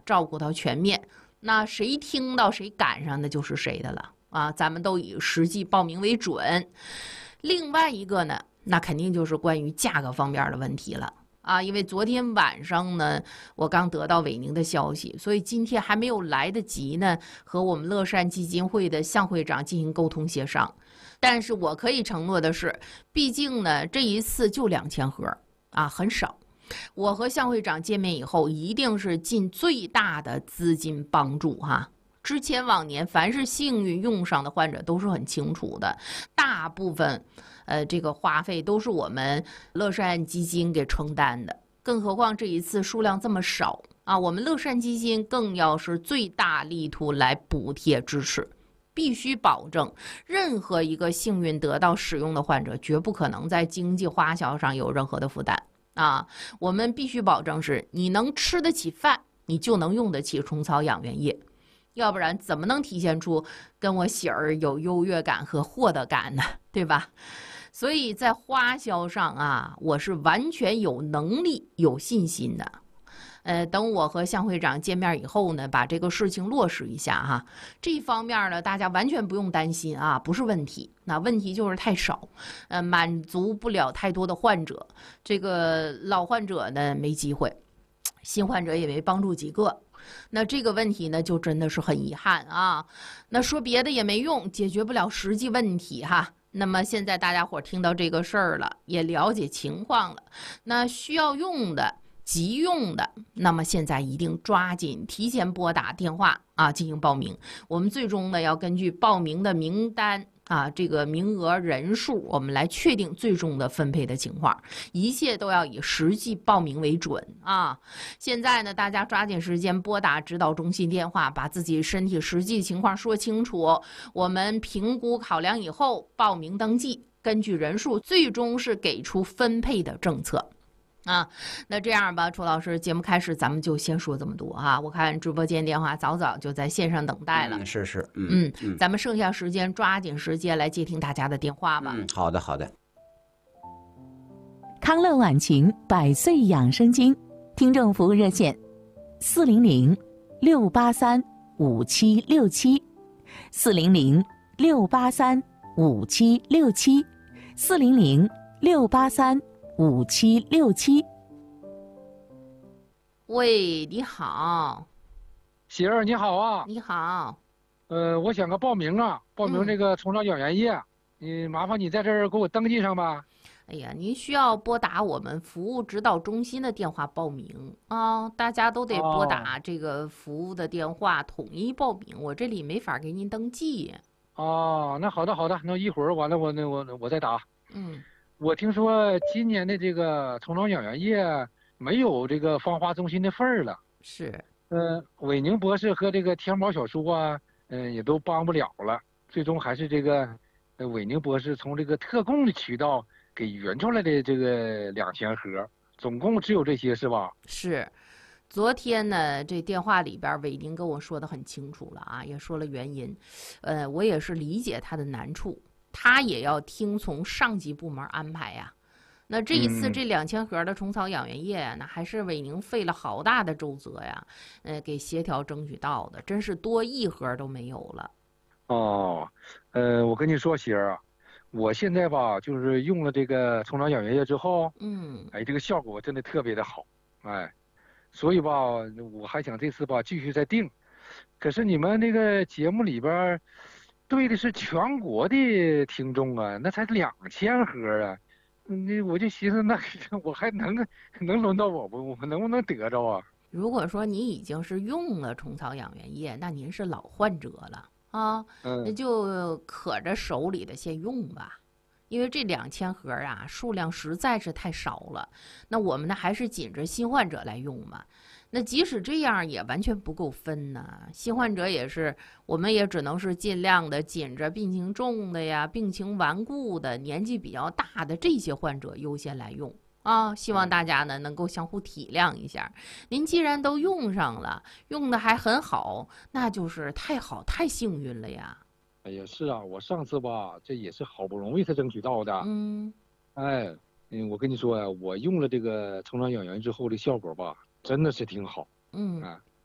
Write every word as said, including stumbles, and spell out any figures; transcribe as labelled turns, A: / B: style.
A: 照顾到全面。那谁听到谁赶上的就是谁的了啊！咱们都以实际报名为准。另外一个呢，那肯定就是关于价格方面的问题了啊！因为昨天晚上呢，我刚得到伟宁的消息，所以今天还没有来得及呢，和我们乐善基金会的向会长进行沟通协商。但是我可以承诺的是，毕竟呢，这一次就两千盒啊，很少。我和向会长见面以后，一定是尽最大的资金帮助哈。之前往年，凡是幸运用上的患者都是很清楚的，大部分，呃，这个花费都是我们乐善基金给承担的。更何况这一次数量这么少啊，我们乐善基金更要是最大力图来补贴支持。必须保证，任何一个幸运得到使用的患者，绝不可能在经济花销上有任何的负担。啊，我们必须保证是你能吃得起饭，你就能用得起虫草养元液，要不然怎么能体现出跟我喜儿有优越感和获得感呢？对吧？所以在花销上啊，我是完全有能力、有信心的。呃，等我和向会长见面以后呢，把这个事情落实一下哈。这一方面呢，大家完全不用担心啊，不是问题。那问题就是太少，呃，满足不了太多的患者。这个老患者呢没机会，新患者也没帮助几个。那这个问题呢，就真的是很遗憾啊。那说别的也没用，解决不了实际问题哈。那么现在大家伙听到这个事儿了，也了解情况了，那需要用的。急用的，那么现在一定抓紧提前拨打电话啊进行报名。我们最终呢要根据报名的名单啊这个名额人数，我们来确定最终的分配的情况。一切都要以实际报名为准啊！现在呢，大家抓紧时间拨打指导中心电话，把自己身体实际情况说清楚。我们评估考量以后报名登记，根据人数最终是给出分配的政策。啊，那这样吧，楚老师，节目开始咱们就先说这么多哈。我看直播间电话早早就在线上等待了，
B: 嗯、是是，
A: 嗯 嗯, 嗯，咱们剩下时间抓紧时间来接听大家的电话吧。
B: 嗯，好的好的。
C: 康乐晚晴百岁养生经听众服务热线：四零零六八三五七六七，四零零六八三五七六七，四零零六八三。五七六七，
A: 喂，你好，
D: 喜儿你好啊，
A: 你好，
D: 呃，我想个报名啊，报名这个虫草养元液，嗯、你麻烦你在这儿给我登记上吧。
A: 哎呀，您需要拨打我们服务指导中心的电话报名啊，大家都得拨打这个服务的电话、哦、统一报名，我这里没法给您登记。
D: 哦，那好的好的，那一会儿完了我那我我再打。
A: 嗯。
D: 我听说今年的这个虫草养元液没有这个芳华中心的份儿了。
A: 是。
D: 呃，伟宁博士和这个天宝小叔啊，嗯、呃，也都帮不了了。最终还是这个，呃，伟宁博士从这个特供的渠道给匀出来的这个两千盒，总共只有这些是吧？
A: 是。昨天呢，这电话里边伟宁跟我说的很清楚了啊，也说了原因。呃，我也是理解他的难处。他也要听从上级部门安排呀。那这一次这两千盒的虫草养元液，那还是伟宁费了好大的周折呀，呃，给协调争取到的，真是多一盒都没有了。
D: 哦，呃，我跟你说，喜儿啊，我现在吧，就是用了这个虫草养元液之后，
A: 嗯，
D: 哎，这个效果真的特别的好，哎，所以吧，我还想这次吧继续再订，可是你们那个节目里边。对的是全国的听众啊，那才两千盒啊，那我就寻思，那我还能能轮到我不？我能不能得着啊？
A: 如果说你已经是用了虫草养元液，那您是老患者了啊，
D: 嗯、
A: 那就可着手里的先用吧，因为这两千盒啊数量实在是太少了，那我们呢还是紧着新患者来用嘛。那即使这样也完全不够分呢，新患者也是，我们也只能是尽量的紧着病情重的呀、病情顽固的、年纪比较大的这些患者优先来用啊。希望大家呢能够相互体谅一下。您既然都用上了，用的还很好，那就是太好太幸运了呀。
D: 哎呀，是啊，我上次吧，这也是好不容易才争取到的。
A: 嗯，
D: 哎，嗯，我跟你说呀、啊，我用了这个虫草养元之后的效果吧。真的是挺好，
A: 嗯，
D: 啊，